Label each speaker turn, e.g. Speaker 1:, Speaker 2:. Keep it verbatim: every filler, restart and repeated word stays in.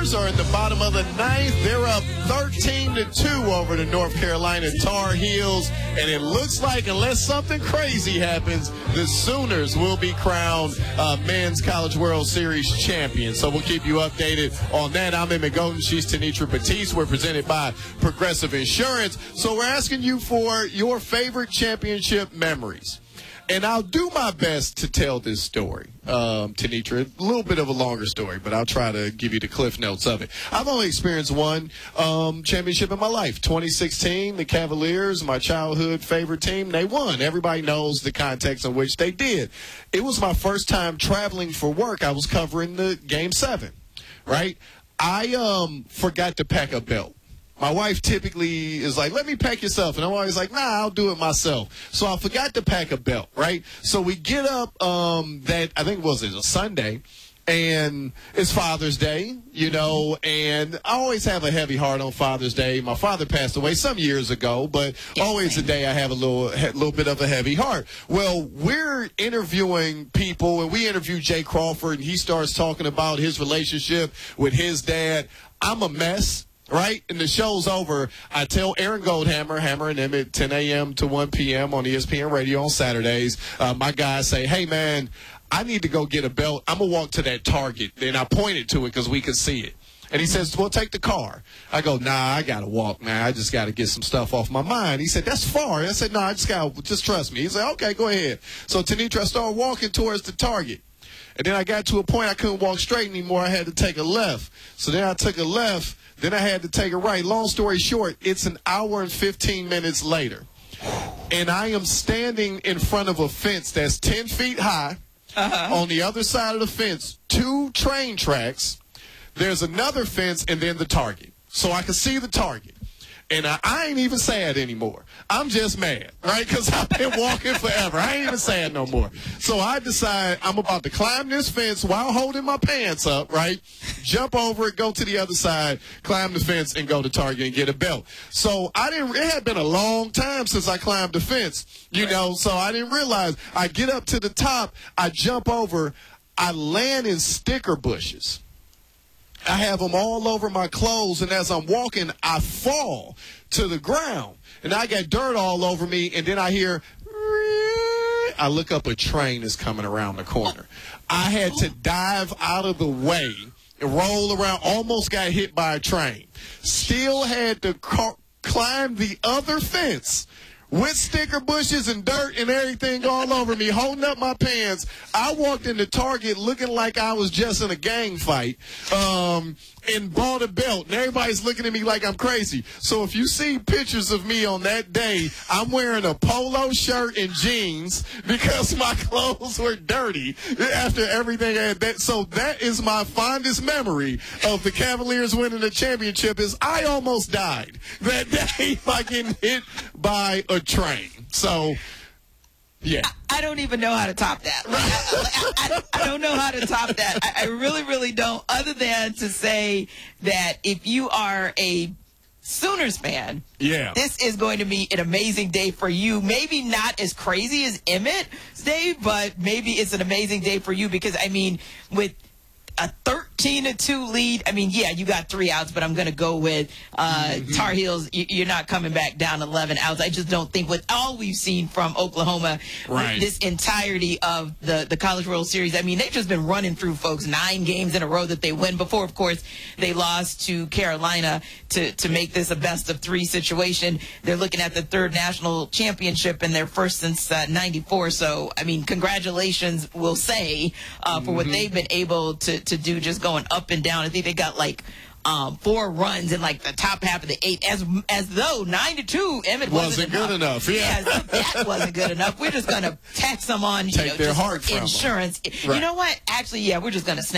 Speaker 1: Sooners are in the bottom of the ninth. They're up thirteen to two over the North Carolina Tar Heels. And it looks like, unless something crazy happens, the Sooners will be crowned uh, Men's College World Series champions. So we'll keep you updated on that. I'm Emmett Golden. She's Tenitra Batiste. We're presented by Progressive Insurance. So we're asking you for your favorite championship memories. And I'll do my best to tell this story, um, Tenitra. A little bit of a longer story, but I'll try to give you the cliff notes of it. I've only experienced one um, championship in my life. twenty sixteen, the Cavaliers, my childhood favorite team, they won. Everybody knows the context in which they did. It was my first time traveling for work. I was covering the Game seven, right? I um, forgot to pack a belt. My wife typically is like, let me pack yourself. And I'm always like, nah, I'll do it myself. So I forgot to pack a belt, right? So we get up um, that, I think it was a Sunday, and it's Father's Day, you know, and I always have a heavy heart on Father's Day. My father passed away some years ago, but always a day I have a little, a little bit of a heavy heart. Well, we're interviewing people, and we interview Jay Crawford, and he starts talking about his relationship with his dad. I'm a mess. Right? And the show's over. I tell Aaron Goldhammer, Hammer and them at ten a.m. to one p.m. on E S P N Radio on Saturdays. Uh, my guys say, hey, man, I need to go get a belt. I'm going to walk to that Target. And I pointed to it because we could see it. And he says, well, take the car. I go, nah, I got to walk, man. I just got to get some stuff off my mind. He said, that's far. I said, no, nah, I just got to, just trust me. He said, okay, go ahead. So, Tenitra, I started walking towards the Target. And then I got to a point I couldn't walk straight anymore. I had to take a left. So then I took a left. Then I had to take a right. Long story short, it's an hour and fifteen minutes later. And I am standing in front of a fence that's ten feet high. Uh-huh. On the other side of the fence, two train tracks. There's another fence and then the Target. So I can see the Target. And I, I ain't even sad anymore. I'm just mad, right? Because I've been walking forever. I ain't even sad no more. So I decide I'm about to climb this fence while holding my pants up, right? Jump over it, go to the other side, climb the fence, and go to Target and get a belt. So I didn't. It had been a long time since I climbed the fence, you right. know. So I didn't realize. I get up to the top, I jump over, I land in sticker bushes. I have them all over my clothes, and as I'm walking, I fall to the ground. And I got dirt all over me, and then I hear, I look up, a train is coming around the corner. I had to dive out of the way and roll around, almost got hit by a train. Still had to car- climb the other fence with sticker bushes and dirt and everything all over me, holding up my pants. I walked into Target looking like I was just in a gang fight, um, and bought a belt. And everybody's looking at me like I'm crazy. So if you see pictures of me on that day, I'm wearing a polo shirt and jeans because my clothes were dirty after everything I had. That, so that is my fondest memory of the Cavaliers winning the championship, is I almost died that day by getting hit by a train. So, yeah.
Speaker 2: I, I don't even know how to top that. Like, I, I, I, I don't know how to top that. I, I really, really don't, other than to say that if you are a Sooners fan,
Speaker 1: yeah,
Speaker 2: this is going to be an amazing day for you. Maybe not as crazy as Emmett's day, but maybe it's an amazing day for you because, I mean, with a thirteen to two lead. I mean, yeah, you got three outs, but I'm going to go with uh, mm-hmm. Tar Heels. You're not coming back down eleven outs. I just don't think, with all we've seen from Oklahoma,
Speaker 1: right.
Speaker 2: this entirety of the, the College World Series, I mean, they've just been running through folks, nine games in a row that they win. Before, of course, they lost to Carolina to, to make this a best of three situation. They're looking at the third national championship and their first since uh, ninety-four. So, I mean, congratulations, we'll say, uh, for mm-hmm. what they've been able to to do, just going up and down. I think they got like um, four runs in like the top half of the eighth, as as though nine to two. Emmett wasn't,
Speaker 1: wasn't good enough. Yeah,
Speaker 2: yeah that wasn't good enough. We're just gonna tax them on, you
Speaker 1: Take
Speaker 2: know,
Speaker 1: their
Speaker 2: just
Speaker 1: heart from
Speaker 2: insurance.
Speaker 1: Right.
Speaker 2: You know what? Actually, yeah, we're just gonna snap